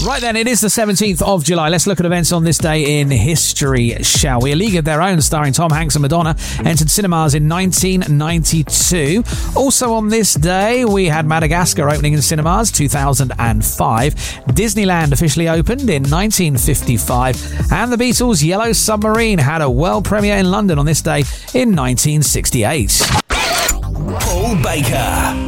Right then, it is the 17th of July. Let's look at events on this day in history, shall we? A League of Their Own, starring Tom Hanks and Madonna, entered cinemas in 1992. Also on this day, we had Madagascar opening in cinemas 2005. Disneyland officially opened in 1955. And the Beatles' Yellow Submarine had a world premiere in London on this day in 1968. Paul Baker.